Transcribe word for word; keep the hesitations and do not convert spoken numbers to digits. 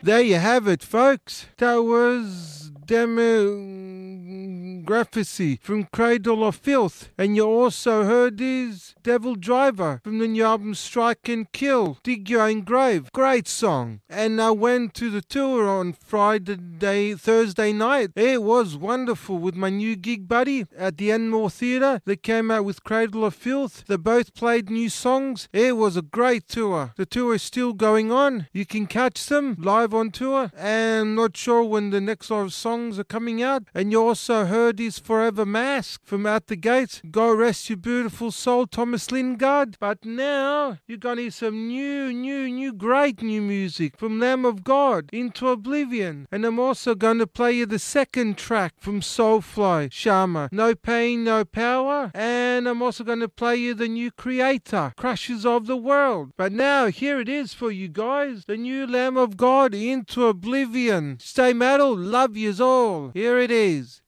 There you have it, folks. That was Demography from Cradle of Filth. And you also heard his Devil Driver from the new album Strike and Kill, Dig Your Own Grave. Great song. And I went to the tour on Friday, Thursday night. It was wonderful with my new gig buddy at the Enmore Theatre. They came out with Cradle of Filth. They both played new songs. It was a great tour. The tour is still going on. You can catch them live on tour. And I'm not sure when the next lot of songs are coming out. And you also heard his Forever Mask from Out the Gates. Go Rest Your Beautiful Soul, Thomas Lingard. But now you're going to hear some new, new, new, great new music from Lamb of God, Into Oblivion. And I'm also going to play you the second track from Soulfly, Sharma, No Pain, No Power. And I'm also going to play you the new Creator, Crushes of the World. But now here it is for you guys, the new Lamb of God, Into Oblivion. Stay metal, love yous all. Here it is.